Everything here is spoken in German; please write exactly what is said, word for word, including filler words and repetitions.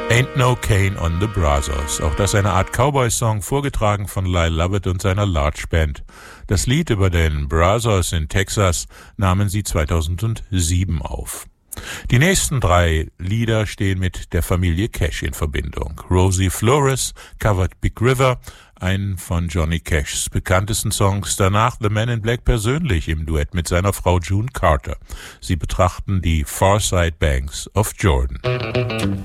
Ain't No Cane on the Brazos. Auch das eine Art Cowboy-Song, vorgetragen von Lyle Lovett und seiner Large Band. Das Lied über den Brazos in Texas nahmen sie zweitausendsieben auf. Die nächsten drei Lieder stehen mit der Familie Cash in Verbindung. Rosie Flores covert Big River, einen von Johnny Cashs bekanntesten Songs. Danach The Man in Black persönlich im Duett mit seiner Frau June Carter. Sie betrachten die Far Side Banks of Jordan.